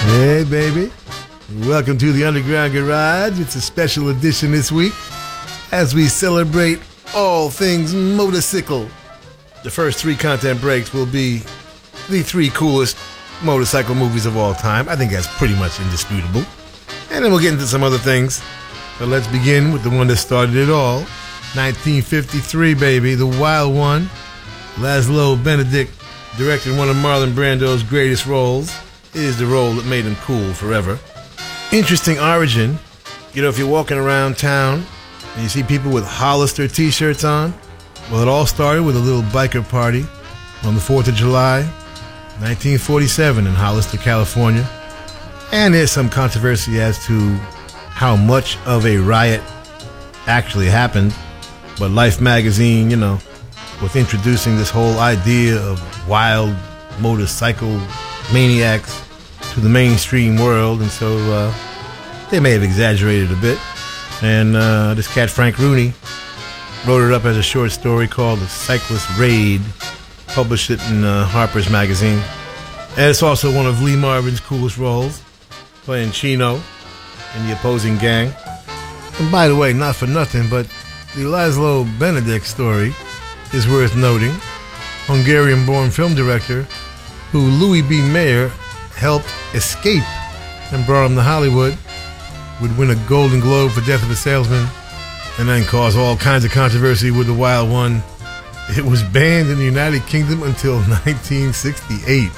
Hey, baby. Welcome to the Underground Garage. It's a special edition this week as we celebrate all things motorcycle. The first three content breaks will be the three coolest motorcycle movies of all time. I think that's pretty much indisputable. And then we'll get into some other things. But let's begin with the one that started it all. 1953, baby, The Wild One. Laszlo Benedict directed one of Marlon Brando's greatest roles. It is the role that made him cool forever. Interesting origin. You know, if you're walking around town and you see people with Hollister t-shirts on, well, it all started with a little biker party on the 4th of July, 1947 in Hollister, California. And there's some controversy as to how much of a riot actually happened. But Life magazine, you know, was introducing this whole idea of wild motorcycle maniacs to the mainstream world, and so they may have exaggerated a bit. And this cat Frank Rooney wrote it up as a short story called The Cyclist Raid, published it in Harper's Magazine. And it's also one of Lee Marvin's coolest roles, playing Chino in the opposing gang. And by the way, not for nothing, but the Laszlo Benedict story is worth noting. Hungarian-born film director who Louis B. Mayer helped escape and brought him to Hollywood, would win a Golden Globe for Death of a Salesman, and then cause all kinds of controversy with The Wild One. It was banned in the United Kingdom until 1968.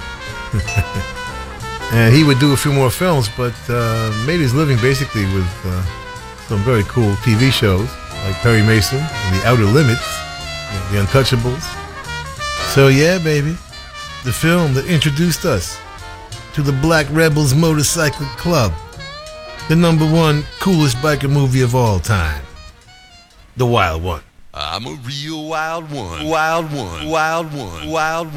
And he would do a few more films, but made his living basically with some very cool TV shows like Perry Mason and The Outer Limits, The Untouchables. So yeah, baby, the film that introduced us to the Black Rebels Motorcycle Club, the number one coolest biker movie of all time, The Wild One. I'm a real wild one, wild one, wild one, wild one.